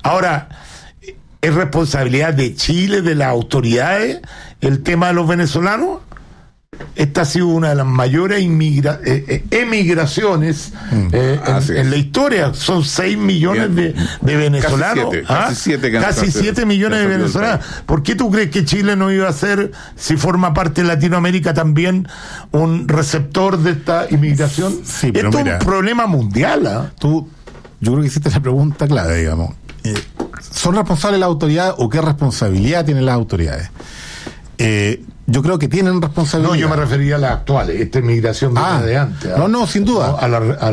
Ahora, ¿es responsabilidad de Chile, de las autoridades, el tema de los venezolanos? Esta ha sido una de las mayores emigraciones en la historia. Son 6 millones de venezolanos. Casi 7 millones de venezolanos. ¿Por qué tú crees que Chile no iba a ser, si forma parte de Latinoamérica también, un receptor de esta inmigración? Sí, pero esto mira, es un problema mundial. Yo creo que hiciste la pregunta clave, digamos. ¿Son responsables las autoridades o qué responsabilidad tienen las autoridades? Yo creo que tienen responsabilidad. No, yo me refería a las actuales. Esta inmigración de antes. No, sin duda. A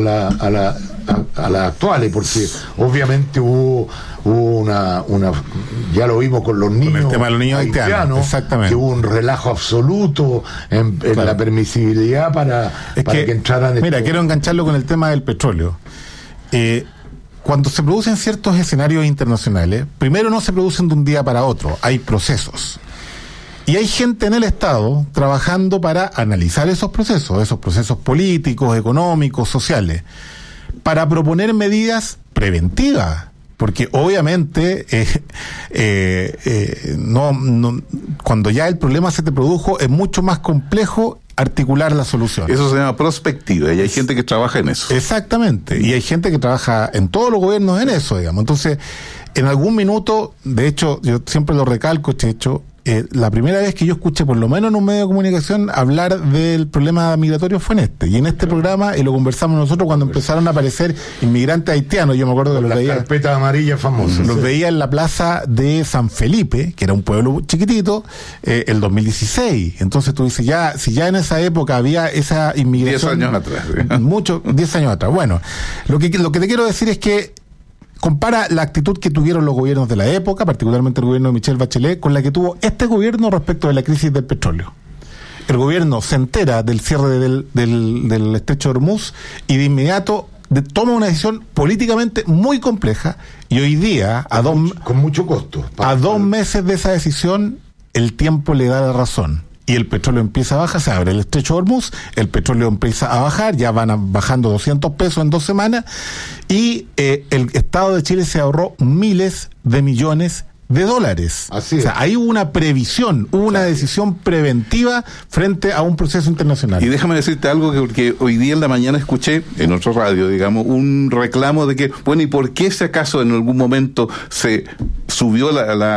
las actuales, porque obviamente hubo una ya lo vimos con los niños. Con el tema de los niños haitianos, exactamente. Que hubo un relajo absoluto en la permisibilidad para que entraran. Mira, quiero engancharlo con el tema del petróleo. Cuando se producen ciertos escenarios internacionales, primero no se producen de un día para otro, hay procesos. Y hay gente en el Estado trabajando para analizar esos procesos políticos, económicos, sociales, para proponer medidas preventivas. Porque obviamente cuando ya el problema se te produjo es mucho más complejo articular la solución. Eso se llama prospectiva y hay gente que trabaja en eso. Exactamente, y hay gente que trabaja en todos los gobiernos en eso, digamos. Entonces, en algún minuto, de hecho, yo siempre lo recalco, Checho, la primera vez que yo escuché, por lo menos en un medio de comunicación, hablar del problema migratorio fue en este. Y en este programa, y lo conversamos nosotros cuando empezaron a aparecer inmigrantes haitianos. Yo me acuerdo que los veía. La carpeta amarilla famosa. Los veía en la plaza de San Felipe, que era un pueblo chiquitito, el 2016. Entonces tú dices, si ya en esa época había esa inmigración. 10 años atrás. 10 años atrás. Bueno, lo que te quiero decir es que compara la actitud que tuvieron los gobiernos de la época, particularmente el gobierno de Michelle Bachelet, con la que tuvo este gobierno respecto de la crisis del petróleo. El gobierno se entera del cierre del estrecho de Hormuz y de inmediato toma una decisión políticamente muy compleja, y hoy día, con mucho costo. A 2 meses de esa decisión, el tiempo le da la razón. Y el petróleo empieza a bajar, se abre el estrecho de Hormuz, el petróleo empieza a bajar, ya van bajando 200 pesos en 2 semanas, y el Estado de Chile se ahorró miles de millones de dólares. Así es. O sea, ahí hubo una previsión, hubo una decisión preventiva frente a un proceso internacional. Y déjame decirte algo porque hoy día en la mañana escuché en otro radio, digamos, un reclamo de que, bueno, ¿y por qué si acaso en algún momento se subió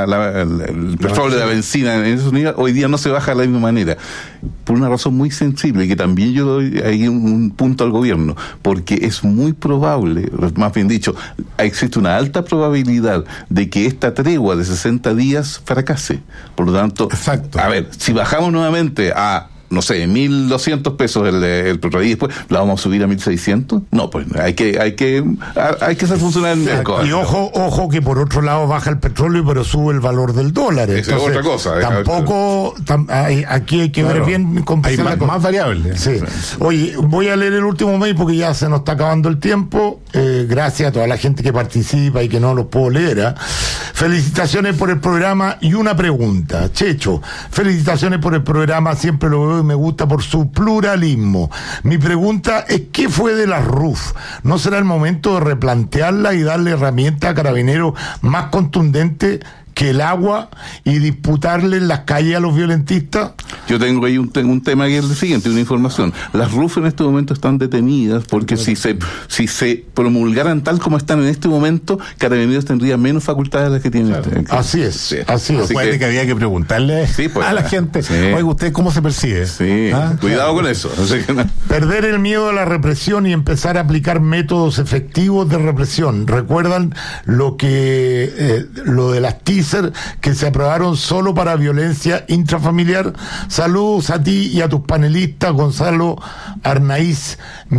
el petróleo de la benzina en esos niveles, hoy día no se baja de la misma manera? Por una razón muy sensible, que también yo doy ahí un punto al gobierno, porque es muy probable, más bien dicho, existe una alta probabilidad de que esta tregua de 60 días fracase. Por lo tanto, exacto. A ver, si bajamos nuevamente a, no sé, 1.200 pesos el petróleo y después la vamos a subir a 1.600, no, pues hay que hacer funcionar el costo. Y ojo que por otro lado baja el petróleo pero sube el valor del dólar. Esa es otra cosa. Tampoco aquí hay que ver bien hay más variables. Sí. Oye, voy a leer el último mail porque ya se nos está acabando el tiempo. Gracias a toda la gente que participa y que no los puedo leer. Felicitaciones por el programa y una pregunta. Checho, felicitaciones por el programa, siempre lo veo y me gusta por su pluralismo. Mi pregunta es, ¿qué fue de las RUF? ¿No será el momento de replantearla y darle herramientas a Carabineros más contundentes que el agua y disputarle en las calles a los violentistas? Yo tengo ahí un tema que es el siguiente, una información. Las RUF en este momento están detenidas porque si se promulgaran tal como están en este momento, Carabineros tendría menos facultades de las que tienen. Claro. Así es, sí. Así es. Acuérdate que había que preguntarle a la gente, oiga, ¿usted cómo se percibe? Sí, cuidado con eso. Perder el miedo a la represión y empezar a aplicar métodos efectivos de represión. ¿Recuerdan lo de las teaser que se aprobaron solo para violencia intrafamiliar? Saludos a ti y a tus panelistas, Gonzalo Arnaiz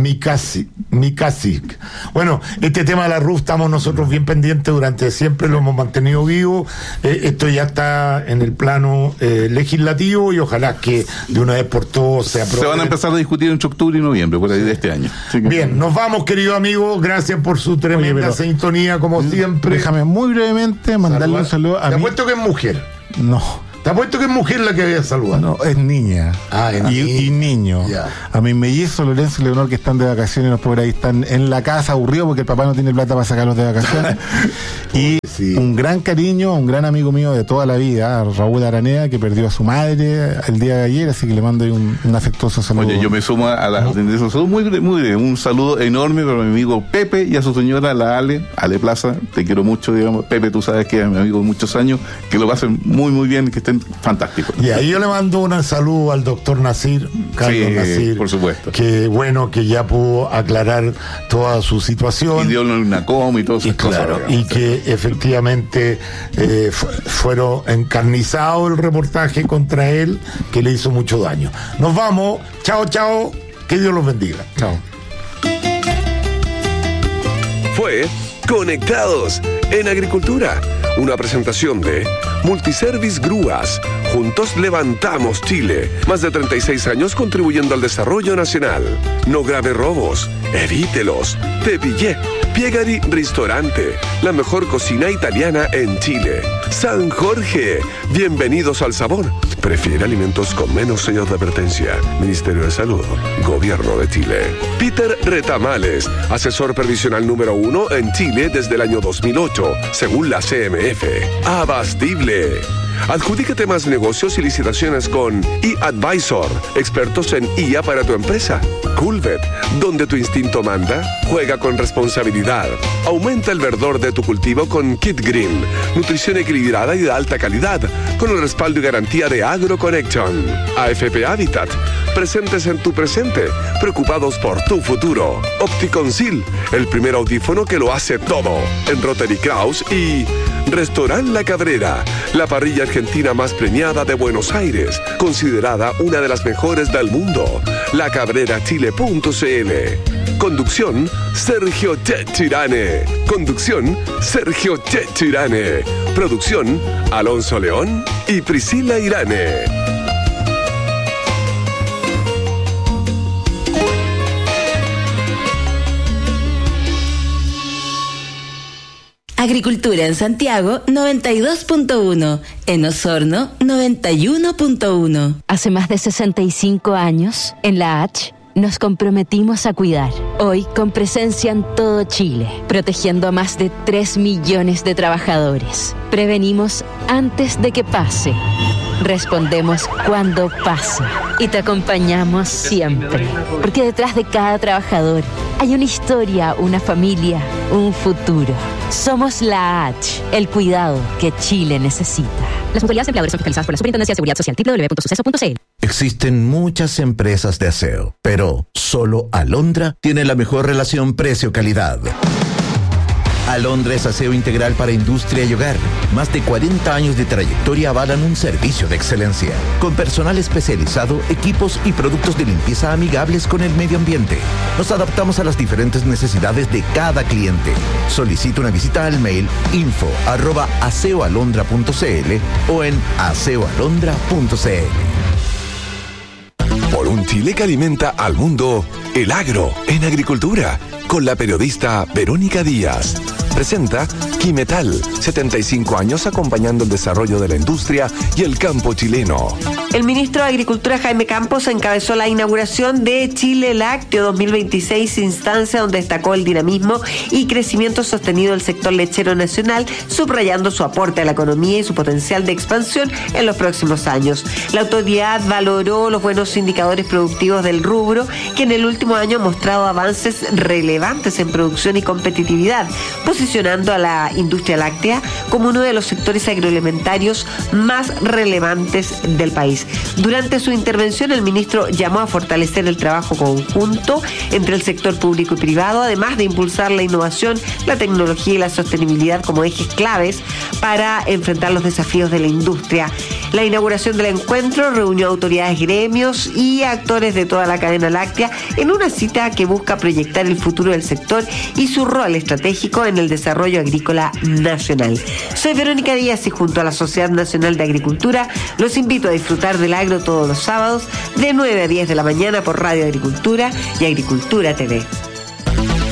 Mikasic. Bueno, este tema de la RUF estamos nosotros bien pendientes durante siempre, lo hemos mantenido vivo. Esto ya está en el plano legislativo y ojalá que de una vez por todas se apruebe. Se van a empezar a discutir entre octubre y noviembre, por ahí de este año. Bien, nos vamos, querido amigo. Gracias por su tremenda sintonía, como siempre. Déjame muy brevemente mandarle un saludo a Te apuesto que es mujer. No. Te apuesto que es mujer la que había saludado. No, es niña. Y niño. Ya. A mis mellizos, Lorenzo y Leonor, que están de vacaciones, los pobres ahí están en la casa aburridos porque el papá no tiene plata para sacarlos de vacaciones. Y un gran cariño, un gran amigo mío de toda la vida, Raúl Aranea, que perdió a su madre el día de ayer, así que le mando ahí un afectuoso saludo. Oye, yo me sumo a la muy bien, un saludo enorme para mi amigo Pepe y a su señora, la Ale Plaza, te quiero mucho, digamos. Pepe, tú sabes que es mi amigo de muchos años, que lo pasen muy bien, que estén fantásticos. Y ahí yo le mando un saludo al doctor Nasir, Carlos Nasir, por supuesto. Que bueno, que ya pudo aclarar toda su situación. Y dio una coma y todas esas cosas. Y que efectivamente fueron encarnizados el reportaje contra él, que le hizo mucho daño. Nos vamos, chao, que Dios los bendiga. Chao. Fue Conectados en Agricultura, una presentación de Multiservice Grúas. Juntos levantamos Chile. Más de 36 años contribuyendo al desarrollo nacional. No grave robos, evítelos. Te pillé. Piegari Ristorante, la mejor cocina italiana en Chile. San Jorge, bienvenidos al sabor. Prefiere alimentos con menos sellos de advertencia. Ministerio de Salud, Gobierno de Chile. Peter Retamales, asesor previsional número 1 en Chile desde el año 2008, según la CMF. Abastible. Adjudícate más negocios y licitaciones con eAdvisor, expertos en IA para tu empresa. Culvet, donde tu instinto manda, juega con responsabilidad. Aumenta el verdor de tu cultivo con Kit Green, nutrición equilibrada y de alta calidad, con el respaldo y garantía de AgroConnection. AFP Habitat, presentes en tu presente, preocupados por tu futuro. Opticonsil, el primer audífono que lo hace todo, en Rotary Kraus. Y Restaurant La Cabrera, la parrilla argentina más premiada de Buenos Aires, considerada una de las mejores del mundo. lacabrerachile.cl. Conducción, Sergio Chechirane. Producción, Alonso León y Priscila Irane. Agricultura en Santiago 92.1, en Osorno 91.1. Hace más de 65 años, en la H, nos comprometimos a cuidar. Hoy, con presencia en todo Chile, protegiendo a más de 3 millones de trabajadores. Prevenimos antes de que pase. Respondemos cuando pasa. Y te acompañamos siempre. Porque detrás de cada trabajador hay una historia, una familia, un futuro. Somos la H, el cuidado que Chile necesita. Las mutualidades empleadores son fiscalizadas por la Superintendencia de Seguridad Social. www.suceso.cl. Existen muchas empresas de aseo, pero solo Alondra tiene la mejor relación precio-calidad. Alondra es aseo integral para industria y hogar. Más de 40 años de trayectoria avalan un servicio de excelencia. Con personal especializado, equipos y productos de limpieza amigables con el medio ambiente. Nos adaptamos a las diferentes necesidades de cada cliente. Solicita una visita al mail info@aseoalondra.cl o en aseoalondra.cl. Por un Chile que alimenta al mundo, el agro en agricultura, con la periodista Verónica Díaz. Presenta Quimetal, 75 años acompañando el desarrollo de la industria y el campo chileno. El ministro de Agricultura, Jaime Campos, encabezó la inauguración de Chile Lácteo 2026, instancia donde destacó el dinamismo y crecimiento sostenido del sector lechero nacional, subrayando su aporte a la economía y su potencial de expansión en los próximos años. La autoridad valoró los buenos indicadores productivos del rubro, que en el último año ha mostrado avances relevantes en producción y competitividad, posicionando a la industria láctea como uno de los sectores agroalimentarios más relevantes del país. Durante su intervención, el ministro llamó a fortalecer el trabajo conjunto entre el sector público y privado, además de impulsar la innovación, la tecnología y la sostenibilidad como ejes claves para enfrentar los desafíos de la industria. La inauguración del encuentro reunió a autoridades, gremios y actores de toda la cadena láctea en una cita que busca proyectar el futuro del sector y su rol estratégico en el desarrollo agrícola nacional. Soy Verónica Díaz y junto a la Sociedad Nacional de Agricultura los invito a disfrutar del agro todos los sábados de 9 a 10 de la mañana por Radio Agricultura y Agricultura TV.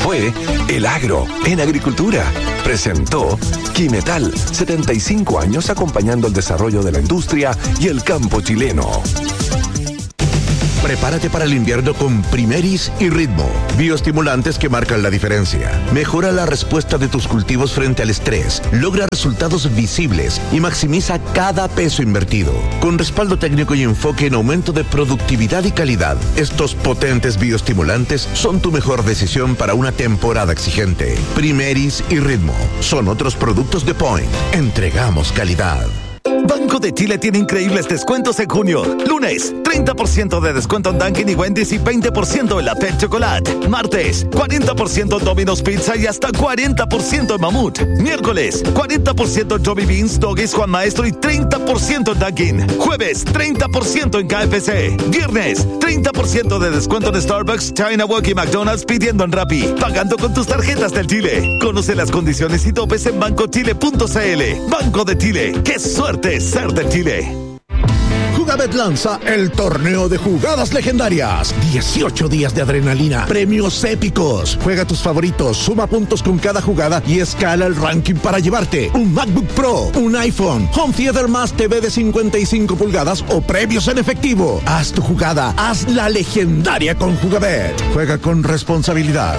Fue El Agro en Agricultura. Presentó Quimetal, 75 años acompañando el desarrollo de la industria y el campo chileno. Prepárate para el invierno con Primeris y Ritmo, bioestimulantes que marcan la diferencia. Mejora la respuesta de tus cultivos frente al estrés, logra resultados visibles y maximiza cada peso invertido. Con respaldo técnico y enfoque en aumento de productividad y calidad, estos potentes bioestimulantes son tu mejor decisión para una temporada exigente. Primeris y Ritmo son otros productos de Point. Entregamos calidad. Banco de Chile tiene increíbles descuentos en junio. Lunes, 30% de descuento en Dunkin' y Wendy's y 20% en la Pet Chocolate. Martes, 40% en Domino's Pizza y hasta 40% en Mamut. Miércoles, 40% en Johnny Beans, Doggies, Juan Maestro y 30% en Dunkin'. Jueves, 30% en KFC. Viernes, 30% de descuento en Starbucks, China Walk y McDonald's pidiendo en Rappi. Pagando con tus tarjetas del Chile. Conoce las condiciones y topes en bancochile.cl. Banco de Chile. ¡Qué suerte ser de Chile! Jugabet lanza el torneo de jugadas legendarias. 18 días de adrenalina, premios épicos. Juega tus favoritos, suma puntos con cada jugada y escala el ranking para llevarte un MacBook Pro, un iPhone, Home Theater más TV de 55 pulgadas o premios en efectivo. Haz tu jugada, haz la legendaria con Jugabet. Juega con responsabilidad.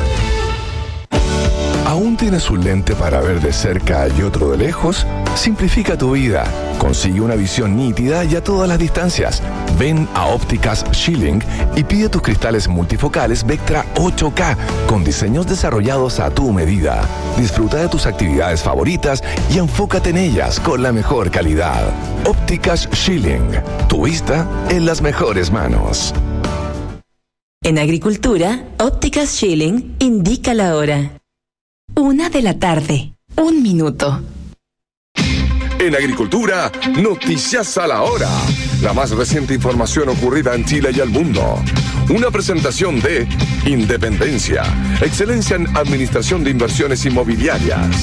¿Aún tienes un lente para ver de cerca y otro de lejos? Simplifica tu vida. Consigue una visión nítida y a todas las distancias. Ven a Ópticas Schilling y pide tus cristales multifocales Vectra 8K con diseños desarrollados a tu medida. Disfruta de tus actividades favoritas y enfócate en ellas con la mejor calidad. Ópticas Schilling. Tu vista en las mejores manos. En Agricultura, Ópticas Schilling indica la hora. 1 de la tarde, 1 minuto. En Agricultura, noticias a la hora. La más reciente información ocurrida en Chile y el mundo. Una presentación de Independencia, excelencia en administración de inversiones inmobiliarias.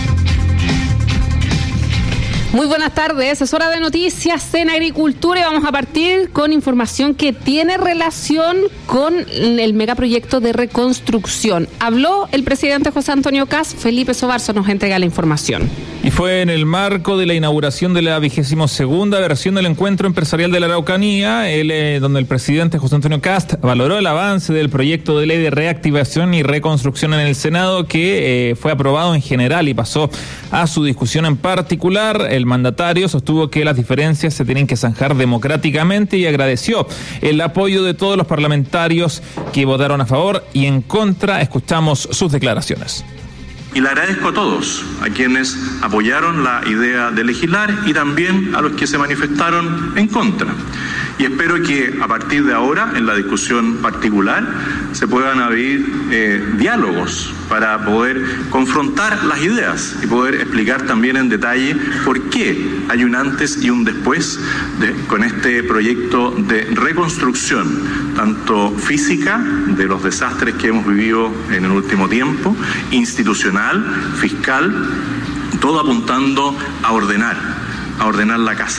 Muy buenas tardes, es hora de noticias en Agricultura y vamos a partir con información que tiene relación con el megaproyecto de reconstrucción. Habló el presidente José Antonio Kast, Felipe Sobarzo nos entrega la información. Y fue en el marco de la inauguración de la 22ª versión del Encuentro Empresarial de la Araucanía, donde el presidente José Antonio Kast valoró el avance del proyecto de ley de reactivación y reconstrucción en el Senado, que fue aprobado en general y pasó a su discusión en particular. El mandatario sostuvo que las diferencias se tienen que zanjar democráticamente y agradeció el apoyo de todos los parlamentarios que votaron a favor y en contra. Escuchamos sus declaraciones. Y le agradezco a todos, a quienes apoyaron la idea de legislar y también a los que se manifestaron en contra. Y espero que a partir de ahora, en la discusión particular, se puedan abrir diálogos para poder confrontar las ideas y poder explicar también en detalle por qué hay un antes y un después con este proyecto de reconstrucción, tanto física de los desastres que hemos vivido en el último tiempo, institucional, fiscal, todo apuntando a ordenar la casa.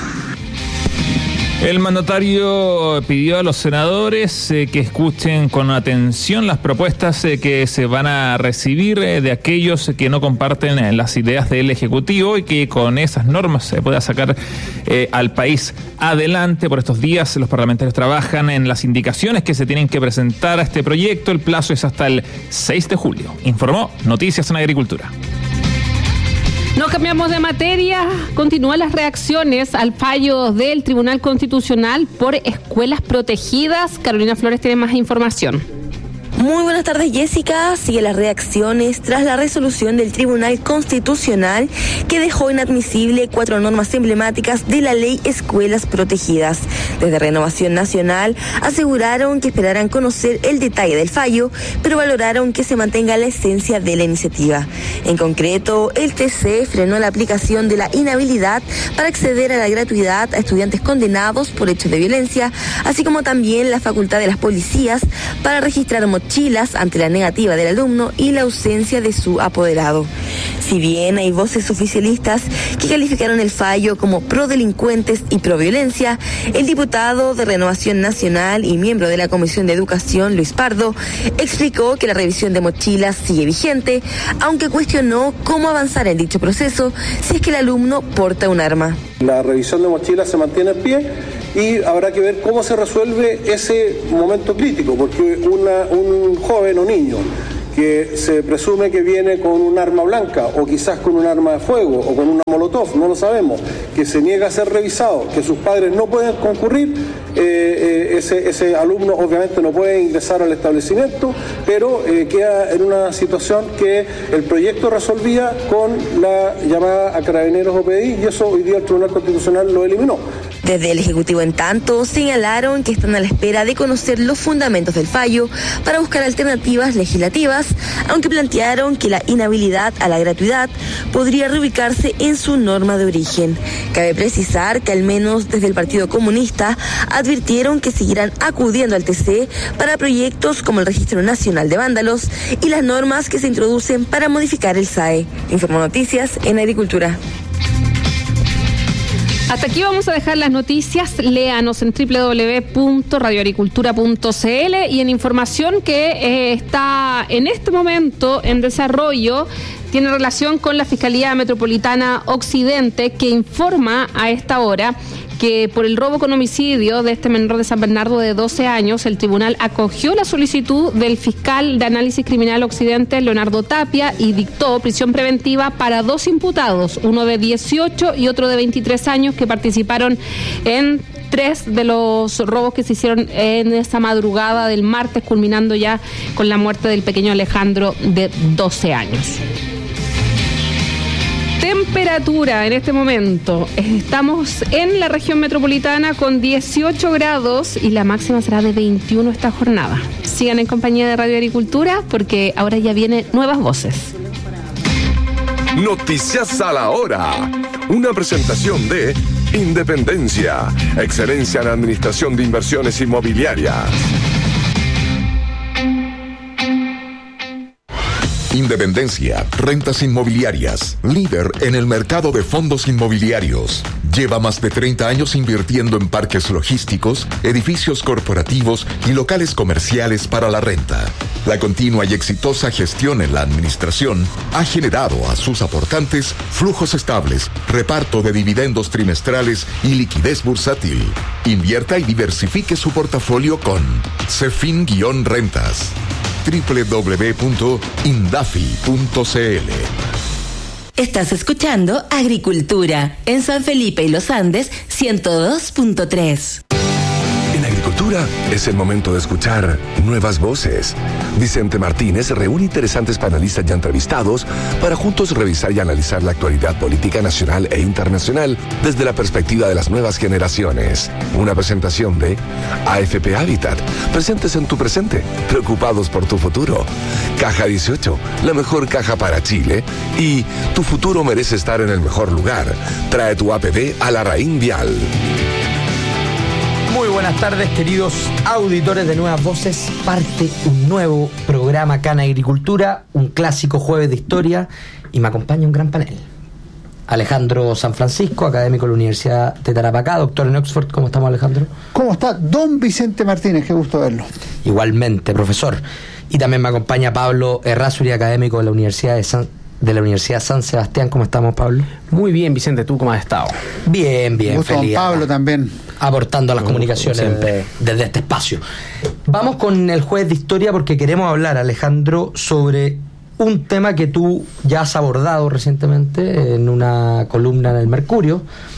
El mandatario pidió a los senadores que escuchen con atención las propuestas que se van a recibir de aquellos que no comparten las ideas del Ejecutivo y que con esas normas se pueda sacar al país adelante. Por estos días los parlamentarios trabajan en las indicaciones que se tienen que presentar a este proyecto. El plazo es hasta el 6 de julio. Informó Noticias en Agricultura. No cambiamos de materia. Continúan las reacciones al fallo del Tribunal Constitucional por escuelas protegidas. Carolina Flores tiene más información. Muy buenas tardes, Jessica. Sigue las reacciones tras la resolución del Tribunal Constitucional que dejó inadmisible 4 normas emblemáticas de la ley Escuelas Protegidas. Desde Renovación Nacional aseguraron que esperarán conocer el detalle del fallo, pero valoraron que se mantenga la esencia de la iniciativa. En concreto, el TC frenó la aplicación de la inhabilidad para acceder a la gratuidad a estudiantes condenados por hechos de violencia, así como también la facultad de las policías para registrar mochilas mochilas ante la negativa del alumno y la ausencia de su apoderado. Si bien hay voces oficialistas que calificaron el fallo como prodelincuentes y proviolencia, el diputado de Renovación Nacional y miembro de la Comisión de Educación, Luis Pardo, explicó que la revisión de mochilas sigue vigente, aunque cuestionó cómo avanzar en dicho proceso si es que el alumno porta un arma. La revisión de mochilas se mantiene en pie y habrá que ver cómo se resuelve ese momento crítico, porque un joven o niño que se presume que viene con un arma blanca o quizás con un arma de fuego o con una molotov, no lo sabemos, que se niega a ser revisado, que sus padres no pueden concurrir, ese alumno obviamente no puede ingresar al establecimiento, pero queda en una situación que el proyecto resolvía con la llamada a Carabineros o PDI, y eso hoy día el Tribunal Constitucional lo eliminó. Desde el Ejecutivo, en tanto, señalaron que están a la espera de conocer los fundamentos del fallo para buscar alternativas legislativas, aunque plantearon que la inhabilidad a la gratuidad podría reubicarse en su norma de origen. Cabe precisar que al menos desde el Partido Comunista advirtieron que seguirán acudiendo al TC para proyectos como el Registro Nacional de Vándalos y las normas que se introducen para modificar el SAE. Informo Noticias en Agricultura. Hasta aquí vamos a dejar las noticias. Léanos en www.radioagricultura.cl y en información que está en este momento en desarrollo. Tiene relación con la Fiscalía Metropolitana Occidente, que informa a esta hora que por el robo con homicidio de este menor de San Bernardo de 12 años, el tribunal acogió la solicitud del fiscal de análisis criminal Occidente, Leonardo Tapia, y dictó prisión preventiva para 2 imputados, uno de 18 y otro de 23 años, que participaron en 3 de los robos que se hicieron en esa madrugada del martes, culminando ya con la muerte del pequeño Alejandro de 12 años. Temperatura en este momento. Estamos en la región metropolitana con 18 grados y la máxima será de 21 esta jornada. Sigan en compañía de Radio Agricultura porque ahora ya vienen nuevas voces. Noticias a la hora. Una presentación de Independencia, excelencia en administración de inversiones inmobiliarias. Independencia, rentas inmobiliarias, líder en el mercado de fondos inmobiliarios. Lleva más de 30 años invirtiendo en parques logísticos, edificios corporativos y locales comerciales para la renta. La continua y exitosa gestión en la administración ha generado a sus aportantes flujos estables, reparto de dividendos trimestrales y liquidez bursátil. Invierta y diversifique su portafolio con Cefin-Rentas. www.indafi.cl. Estás escuchando Agricultura en San Felipe y Los Andes 102.3. En Agricultura es el momento de escuchar nuevas voces. Vicente Martínez reúne interesantes panelistas ya entrevistados para juntos revisar y analizar la actualidad política nacional e internacional desde la perspectiva de las nuevas generaciones. Una presentación de AFP Habitat, presentes en tu presente, preocupados por tu futuro. Caja 18, la mejor caja para Chile. Y tu futuro merece estar en el mejor lugar. Trae tu APB a la Raín Vial. Muy buenas tardes, queridos auditores de Nuevas Voces. Parte un nuevo programa acá en Agricultura, un clásico jueves de historia, y me acompaña un gran panel. Alejandro San Francisco, académico de la Universidad de Tarapacá, doctor en Oxford. ¿Cómo estamos, Alejandro? ¿Cómo está? Don Vicente Martínez, qué gusto verlo. Igualmente, profesor. Y también me acompaña Pablo Errázuri, académico de la Universidad San Sebastián. ¿Cómo estamos, Pablo? Muy bien, Vicente. ¿Tú cómo has estado? Bien, feliz. Pablo también. Aportando a las comunicaciones desde este espacio. Vamos con el jueves de historia porque queremos hablar, Alejandro, sobre un tema que tú ya has abordado recientemente en una columna en el Mercurio,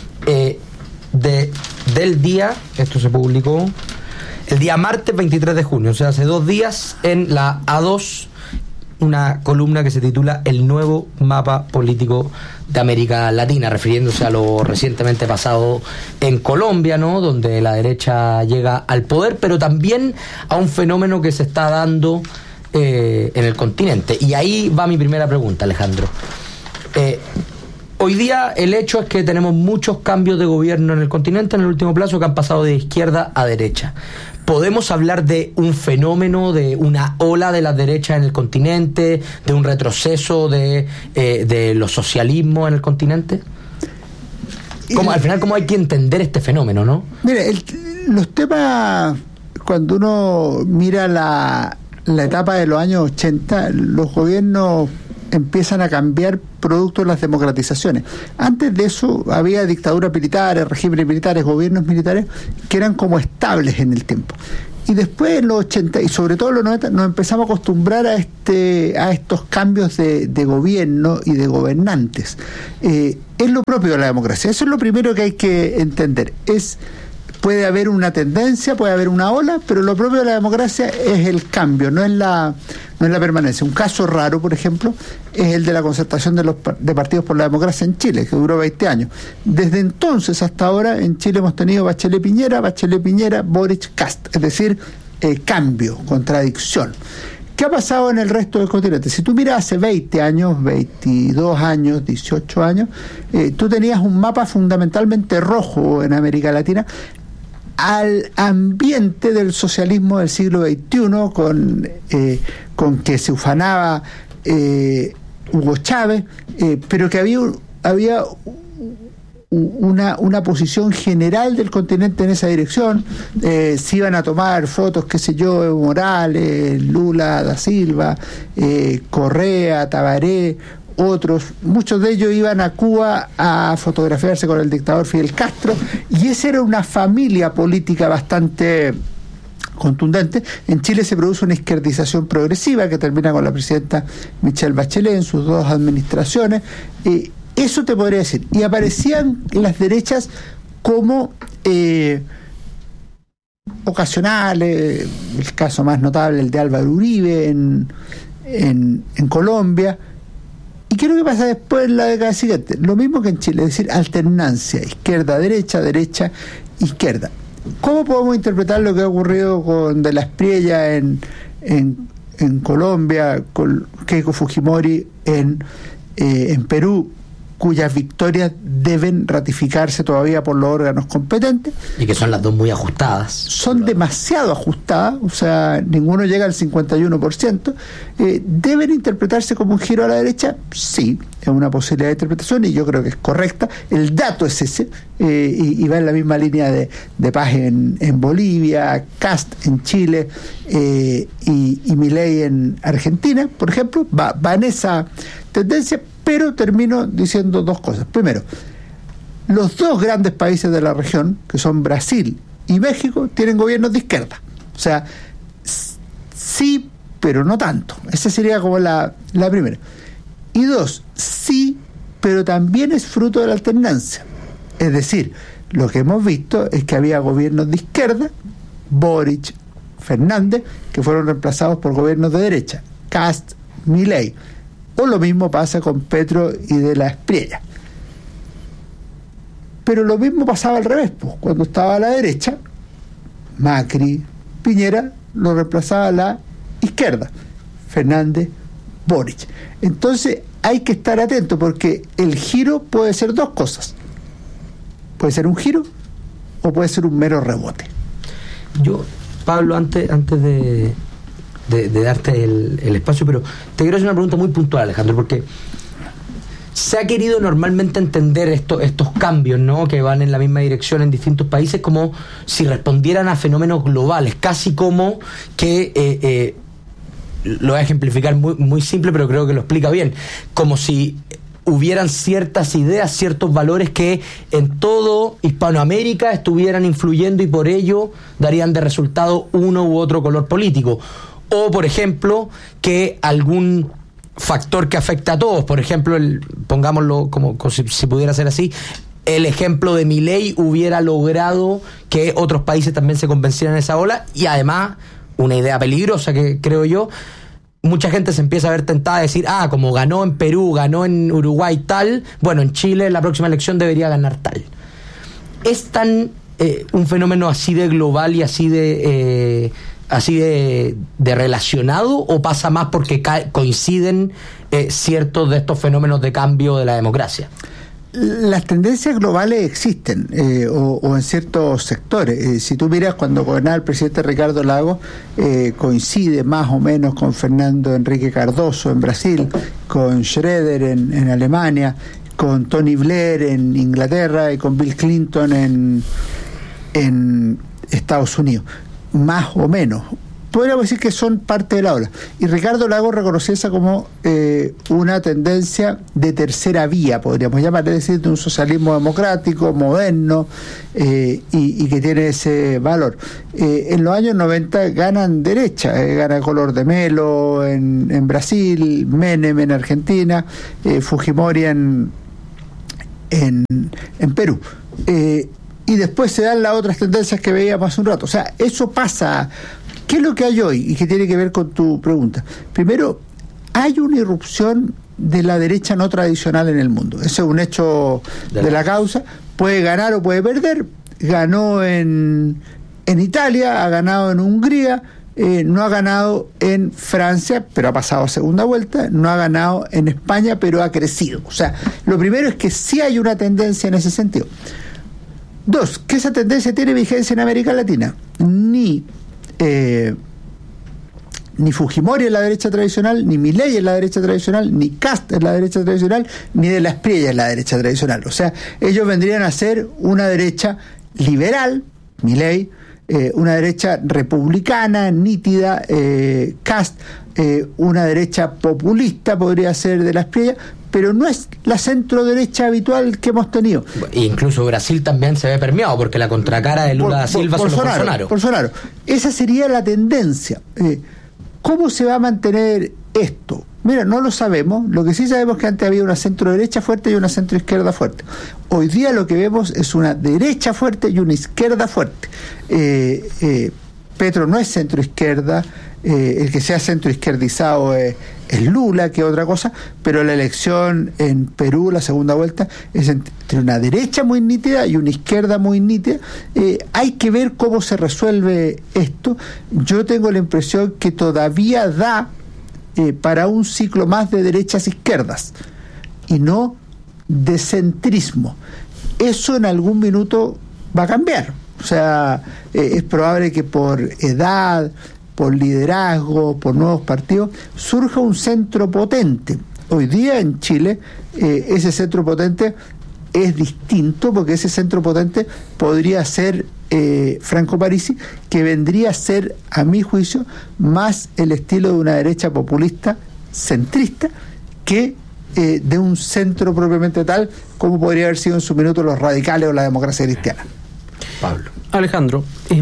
del día, esto se publicó el día martes 23 de junio, o sea, hace 2 días, en la A2, una columna que se titula El nuevo mapa político de América Latina, refiriéndose a lo recientemente pasado en Colombia, ¿no?, donde la derecha llega al poder, pero también a un fenómeno que se está dando en el continente. Y ahí va mi primera pregunta, Alejandro. Hoy día el hecho es que tenemos muchos cambios de gobierno en el continente en el último plazo que han pasado de izquierda a derecha. ¿podemos hablar de un fenómeno, de una ola de la derecha en el continente, de un retroceso de los socialismos en el continente? Al final, ¿cómo hay que entender este fenómeno, no? Mire, los temas, cuando uno mira la etapa de los años 80, los gobiernos empiezan a cambiar producto de las democratizaciones. Antes de eso había dictaduras militares, regímenes militares, gobiernos militares que eran como estables en el tiempo. Y después en los 80 y sobre todo en los 90 nos empezamos a acostumbrar a estos cambios de gobierno y de gobernantes. Es lo propio de la democracia. Eso es lo primero que hay que entender. Puede haber una tendencia, puede haber una ola, pero lo propio de la democracia es el cambio, no es la permanencia. Un caso raro, por ejemplo, es el de la concertación de partidos por la democracia en Chile, que duró 20 años. Desde entonces hasta ahora en Chile hemos tenido Bachelet Piñera, Boric Cast, es decir, cambio, contradicción. ¿Qué ha pasado en el resto del continente? Si tú miras hace 20 años, 22 años, 18 años, tú tenías un mapa fundamentalmente rojo en América Latina, al ambiente del socialismo del siglo XXI, con que se ufanaba Hugo Chávez, pero que había una posición general del continente en esa dirección. Se iban a tomar fotos, qué sé yo, Evo Morales, Lula da Silva, Correa, Tabaré, otros, muchos de ellos iban a Cuba a fotografiarse con el dictador Fidel Castro, y esa era una familia política bastante contundente. En Chile se produce una izquierdización progresiva que termina con la presidenta Michelle Bachelet en sus dos administraciones. Eso te podría decir. Y aparecían las derechas como ocasionales, el caso más notable, el de Álvaro Uribe en Colombia. ¿Y qué es lo que pasa después en la década siguiente? Lo mismo que en Chile, es decir, alternancia, izquierda-derecha, derecha-izquierda. ¿Cómo podemos interpretar lo que ha ocurrido con De la Espriella en Colombia, con Keiko Fujimori en Perú, cuyas victorias deben ratificarse todavía por los órganos competentes? Y que son las dos muy ajustadas. Son demasiado ajustadas, o sea, ninguno llega al 51%. ¿Deben interpretarse como un giro a la derecha? Sí, es una posibilidad de interpretación y yo creo que es correcta. El dato es ese, y va en la misma línea de Paz en Bolivia, Cast en Chile, y Milei en Argentina, por ejemplo, va en esa tendencia. Pero termino diciendo dos cosas. Primero, los dos grandes países de la región, que son Brasil y México, tienen gobiernos de izquierda. O sea, sí, pero no tanto. Esa sería como la primera. Y dos, sí, pero también es fruto de la alternancia. Es decir, lo que hemos visto es que había gobiernos de izquierda, Boric, Fernández, que fueron reemplazados por gobiernos de derecha, Cast, Milei. O lo mismo pasa con Petro y De la Espriella. Pero lo mismo pasaba al revés, pues. Cuando estaba a la derecha, Macri, Piñera, lo reemplazaba a la izquierda, Fernández, Boric. Entonces hay que estar atento, porque el giro puede ser dos cosas. Puede ser un giro o puede ser un mero rebote. Yo, Pablo, antes de darte el espacio, pero te quiero hacer una pregunta muy puntual, Alejandro, porque se ha querido normalmente entender estos cambios, ¿no?, que van en la misma dirección en distintos países, como si respondieran a fenómenos globales, casi como que lo voy a ejemplificar muy, muy simple, pero creo que lo explica bien, como si hubieran ciertas ideas, ciertos valores que en todo Hispanoamérica estuvieran influyendo y por ello darían de resultado uno u otro color político. O, por ejemplo, que algún factor que afecta a todos, por ejemplo, pongámoslo como si pudiera ser así, el ejemplo de Milei hubiera logrado que otros países también se convencieran de esa ola, y además, una idea peligrosa que creo yo, mucha gente se empieza a ver tentada a decir, como ganó en Perú, ganó en Uruguay tal, bueno, en Chile en la próxima elección debería ganar tal. ¿Es tan un fenómeno así de global y así de relacionado, o pasa más porque coinciden ciertos de estos fenómenos de cambio de la democracia? las tendencias globales existen, o en ciertos sectores. Si tú miras cuando gobernaba el presidente Ricardo Lagos, coincide más o menos con Fernando Henrique Cardoso en Brasil, con Schröder en Alemania, con Tony Blair en Inglaterra y con Bill Clinton en Estados Unidos, más o menos. Podríamos decir que son parte de la ola. Y Ricardo Lagos reconoció esa como una tendencia de tercera vía, podríamos llamar, es decir, de un socialismo democrático, moderno, y que tiene ese valor. En los años 90 ganan derecha, gana Color de Melo en Brasil, Menem en Argentina, Fujimori en Perú. Y después se dan las otras tendencias que veíamos hace un rato. O sea, eso pasa. ¿Qué es lo que hay hoy? Y que tiene que ver con tu pregunta. Primero, hay una irrupción de la derecha no tradicional en el mundo. Ese es un hecho de la causa. Puede ganar o puede perder. Ganó en Italia, ha ganado en Hungría, no ha ganado en Francia, pero ha pasado a segunda vuelta, no ha ganado en España, pero ha crecido. O sea, lo primero es que sí hay una tendencia en ese sentido. Dos, que esa tendencia tiene vigencia en América Latina. Ni Fujimori en la derecha tradicional, ni Milei en la derecha tradicional, ni Kast en la derecha tradicional, ni de la Espriella en la derecha tradicional. O sea, ellos vendrían a ser una derecha liberal, Milei, una derecha republicana, nítida, Kast, una derecha populista podría ser de la Espriella, pero no es la centro derecha habitual que hemos tenido. Incluso Brasil también se ve permeado, porque la contracara de Lula da Silva son los Bolsonaro. Esa sería la tendencia. ¿Cómo se va a mantener esto? Mira, no lo sabemos. Lo que sí sabemos es que antes había una centro derecha fuerte y una centro izquierda fuerte. Hoy día lo que vemos es una derecha fuerte y una izquierda fuerte. Petro no es centro izquierda, el que sea centro izquierdizado es Lula, que es otra cosa, pero la elección en Perú, la segunda vuelta, es entre una derecha muy nítida y una izquierda muy nítida. Hay que ver cómo se resuelve esto. Yo tengo la impresión que todavía da para un ciclo más de derechas izquierdas y no de centrismo. Eso en algún minuto va a cambiar. O sea, es probable que por edad, por liderazgo, por nuevos partidos, surja un centro potente. Hoy día en Chile, ese centro potente es distinto, porque ese centro potente podría ser Franco Parisi, que vendría a ser, a mi juicio, más el estilo de una derecha populista, centrista, que de un centro propiamente tal, como podría haber sido en su minuto los radicales o la democracia cristiana. Pablo. Alejandro,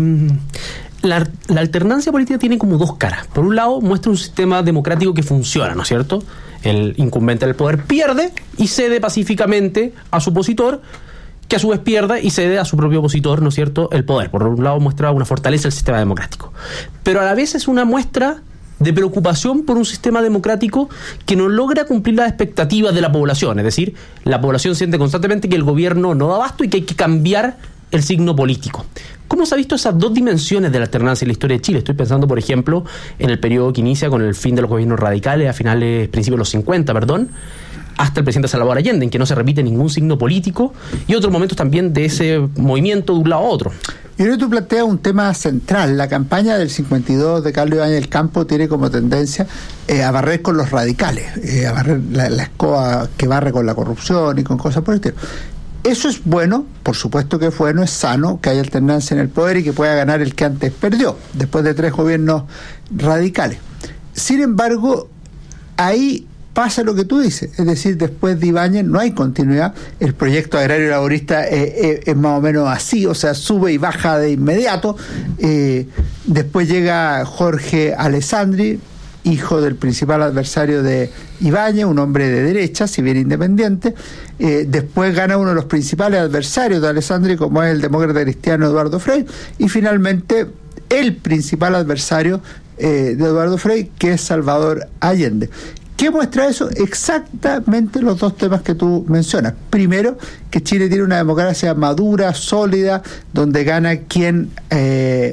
la alternancia política tiene como dos caras. Por un lado, muestra un sistema democrático que funciona, ¿no es cierto? El incumbente del poder pierde y cede pacíficamente a su opositor, que a su vez pierde y cede a su propio opositor, ¿no es cierto?, el poder. Por un lado, muestra una fortaleza del sistema democrático. Pero a la vez es una muestra de preocupación por un sistema democrático que no logra cumplir las expectativas de la población. Es decir, la población siente constantemente que el gobierno no da abasto y que hay que cambiar el signo político. ¿Cómo se ha visto esas dos dimensiones de la alternancia en la historia de Chile? Estoy pensando, por ejemplo, en el periodo que inicia con el fin de los gobiernos radicales a principios de los 50, hasta el presidente Salvador Allende, en que no se repite ningún signo político, y otros momentos también de ese movimiento de un lado a otro. Yo creo que tú planteas un tema central. La campaña del 52 de Carlos Ibáñez del Campo tiene como tendencia a barrer con los radicales, a barrer la escoba que barre con la corrupción y con cosas por el estilo. Eso es bueno, por supuesto que es bueno, es sano que haya alternancia en el poder y que pueda ganar el que antes perdió, después de 3 gobiernos radicales. Sin embargo, ahí pasa lo que tú dices, es decir, después de Ibáñez no hay continuidad. El proyecto agrario laborista es más o menos así, o sea, sube y baja de inmediato. Después llega Jorge Alessandri, hijo del principal adversario de Ibáñez, un hombre de derecha, si bien independiente. Después gana uno de los principales adversarios de Alessandri, como es el demócrata cristiano Eduardo Frei, y finalmente el principal adversario de Eduardo Frei, que es Salvador Allende. ¿Qué muestra eso? Exactamente los dos temas que tú mencionas. Primero, que Chile tiene una democracia madura, sólida, donde gana quien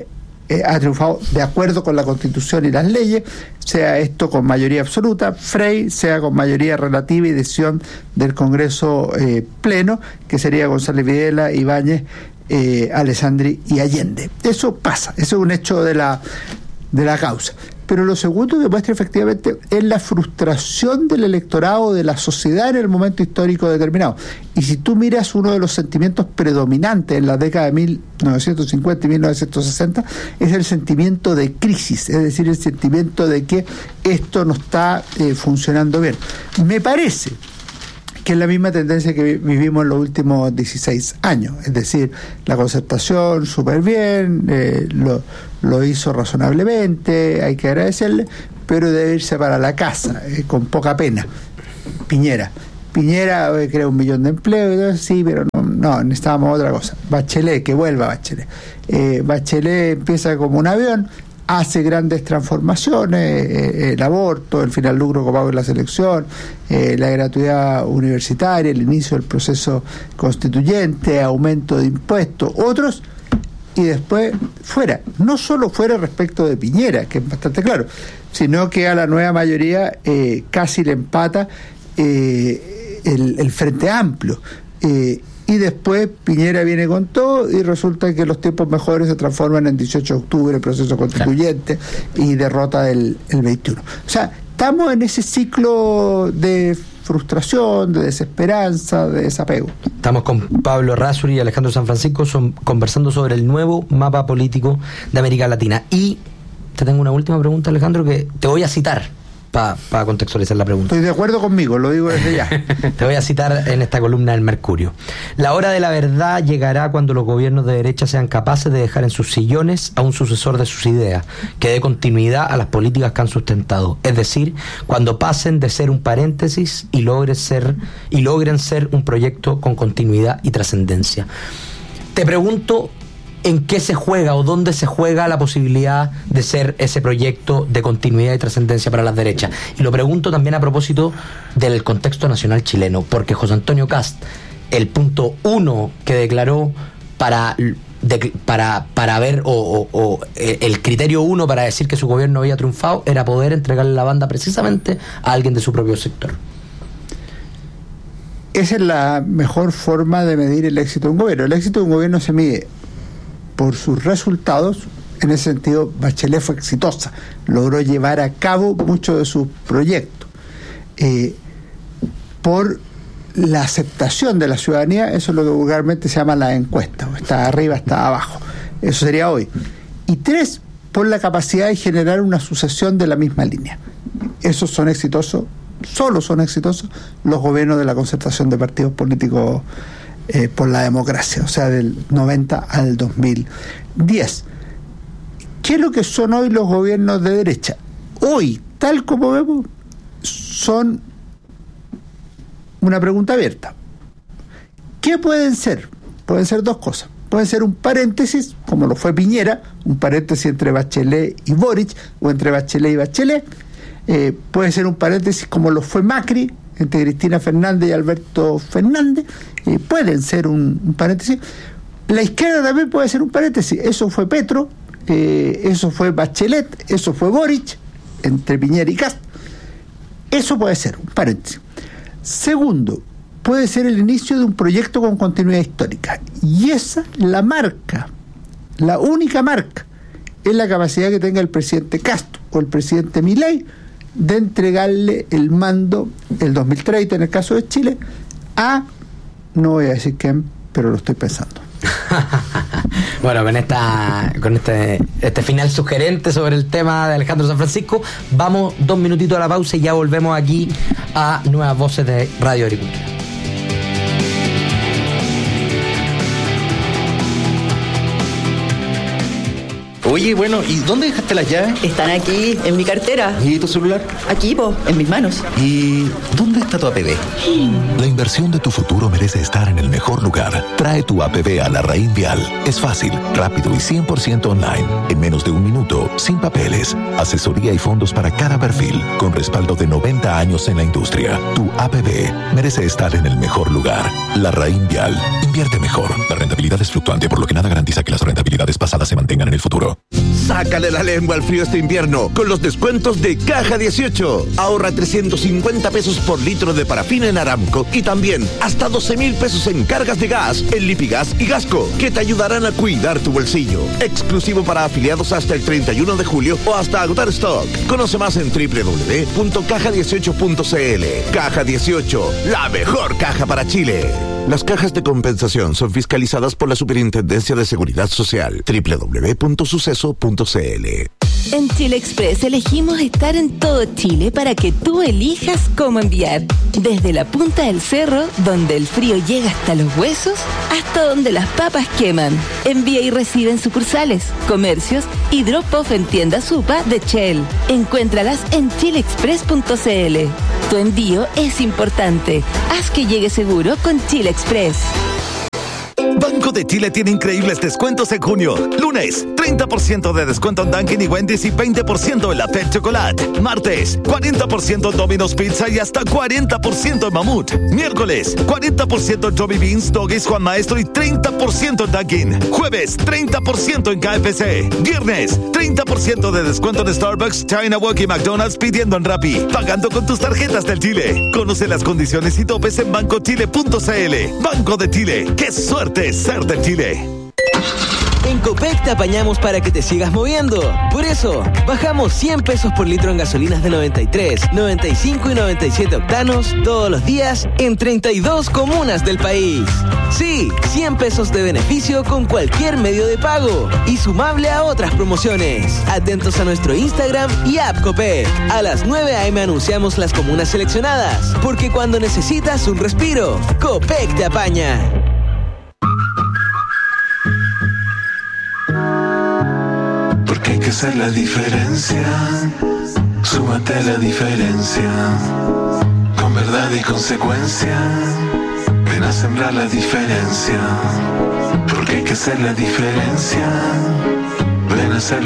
ha triunfado de acuerdo con la Constitución y las leyes, sea esto con mayoría absoluta, Frey, sea con mayoría relativa y decisión del Congreso pleno, que sería González Videla, Ibáñez, Alessandri y Allende. Eso pasa, eso es un hecho de la causa. Pero lo segundo que muestra efectivamente es la frustración del electorado, de la sociedad en el momento histórico determinado. Y si tú miras uno de los sentimientos predominantes en la década de 1950 y 1960, es el sentimiento de crisis, es decir, el sentimiento de que esto no está funcionando bien. Me parece que es la misma tendencia que vivimos en los últimos 16 años, es decir, la concertación súper bien, lo hizo razonablemente, hay que agradecerle, pero debe irse para la casa, con poca pena. Piñera crea 1 millón de empleos, entonces, sí, pero no, necesitábamos otra cosa. Bachelet, que vuelva Bachelet. Bachelet empieza como un avión, hace grandes transformaciones, el aborto, el final lucro copago en la selección, la gratuidad universitaria, el inicio del proceso constituyente, aumento de impuestos, otros, y después fuera. No solo fuera respecto de Piñera, que es bastante claro, sino que a la nueva mayoría casi le empata el Frente Amplio. Y después Piñera viene con todo y resulta que los tiempos mejores se transforman en 18 de octubre, proceso constituyente, y derrota el 21. O sea, estamos en ese ciclo de frustración, de desesperanza, de desapego. Estamos con Pablo Errázuriz y Alejandro San Francisco conversando sobre el nuevo mapa político de América Latina. Y te tengo una última pregunta, Alejandro, que te voy a citar para contextualizar la pregunta. Estoy de acuerdo conmigo, lo digo desde ya. Te voy a citar en esta columna del Mercurio. La hora de la verdad llegará cuando los gobiernos de derecha sean capaces de dejar en sus sillones a un sucesor de sus ideas, que dé continuidad a las políticas que han sustentado. Es decir, cuando pasen de ser un paréntesis y logren ser un proyecto con continuidad y trascendencia. Te pregunto, ¿en qué se juega o dónde se juega la posibilidad de ser ese proyecto de continuidad y trascendencia para las derechas? Y lo pregunto también a propósito del contexto nacional chileno, porque José Antonio Kast, el punto 1 que declaró para ver, o el criterio 1 para decir que su gobierno había triunfado, era poder entregarle la banda precisamente a alguien de su propio sector. Esa es la mejor forma de medir el éxito de un gobierno. El éxito de un gobierno se mide por sus resultados. En ese sentido, Bachelet fue exitosa, logró llevar a cabo muchos de sus proyectos. Por la aceptación de la ciudadanía, eso es lo que vulgarmente se llama la encuesta, está arriba, está abajo, eso sería hoy. Y 3, por la capacidad de generar una sucesión de la misma línea. Esos son exitosos, solo son exitosos los gobiernos de la concertación de partidos políticos por la democracia, o sea, del 90 al 2010. ¿Qué es lo que son hoy los gobiernos de derecha? Hoy, tal como vemos, son una pregunta abierta. ¿Qué pueden ser? Pueden ser 2 cosas. Pueden ser un paréntesis, como lo fue Piñera, un paréntesis entre Bachelet y Boric, o entre Bachelet y Bachelet. Puede ser un paréntesis como lo fue Macri, entre Cristina Fernández y Alberto Fernández. Pueden ser un paréntesis. La izquierda también puede ser un paréntesis. Eso fue Petro, eso fue Bachelet, eso fue Boric, entre Piñera y Kast. Eso puede ser un paréntesis. Segundo, puede ser el inicio de un proyecto con continuidad histórica. Y esa, la marca, la única marca, es la capacidad que tenga el presidente Kast o el presidente Milei de entregarle el mando el 2030, en el caso de Chile, no voy a decir quién, pero lo estoy pensando. Bueno, con este final sugerente sobre el tema de Alejandro San Francisco, vamos 2 minutitos a la pausa y ya volvemos aquí a Nuevas Voces de Radio Agricultura. Oye, bueno, ¿y dónde dejaste las llaves? Están aquí, en mi cartera. ¿Y tu celular? Aquí, en mis manos. ¿Y dónde está tu APB? La inversión de tu futuro merece estar en el mejor lugar. Trae tu APB a la Raín Vial. Es fácil, rápido y 100% online. En menos de 1 minuto, sin papeles. Asesoría y fondos para cada perfil, con respaldo de 90 años en la industria. Tu APB merece estar en el mejor lugar. La Raín Vial. Invierte mejor. La rentabilidad es fluctuante, por lo que nada garantiza que las rentabilidades pasadas se mantengan en el futuro. Sácale la lengua al frío este invierno con los descuentos de Caja 18. Ahorra 350 pesos por litro de parafina en Aramco y también hasta 12,000 pesos en cargas de gas en Lipigas y Gasco, que te ayudarán a cuidar tu bolsillo. Exclusivo para afiliados hasta el 31 de julio o hasta agotar stock. Conoce más en www.caja18.cl. Caja 18, la mejor caja para Chile. Las cajas de compensación son fiscalizadas por la Superintendencia de Seguridad Social. www.suceso.cl. En Chile Express elegimos estar en todo Chile para que tú elijas cómo enviar. Desde la punta del cerro, donde el frío llega hasta los huesos, hasta donde las papas queman. Envía y recibe en sucursales, comercios y drop-off en tiendas Supa de Shell. Encuéntralas en chileexpress.cl. Tu envío es importante. Haz que llegue seguro con Chile Express. Banco de Chile tiene increíbles descuentos en junio. Lunes, 30% de descuento en Dunkin' y Wendy's y 20% en la Pet Chocolate. Martes, 40% en Domino's Pizza y hasta 40% en Mamut. Miércoles, 40% en Johnny Beans, Doggies, Juan Maestro y 30% en Dunkin'. Jueves, 30% en KFC. Viernes, 30% de descuento en Starbucks, China Walk y McDonald's pidiendo en Rappi. Pagando con tus tarjetas del Chile. Conoce las condiciones y topes en bancochile.cl. Banco de Chile. ¡Qué suerte ser de Chile! En Copec te apañamos para que te sigas moviendo. Por eso, bajamos 100 pesos por litro en gasolinas de 93, 95 y 97 octanos todos los días en 32 comunas del país. Sí, 100 pesos de beneficio con cualquier medio de pago y sumable a otras promociones. Atentos a nuestro Instagram y app Copec. A las 9 a.m. anunciamos las comunas seleccionadas, porque cuando necesitas un respiro, Copec te apaña. Porque hay que hacer la diferencia. Súmate a la diferencia. Con verdad y consecuencia. Ven a sembrar la diferencia. Porque hay que hacer la diferencia. Ven a hacer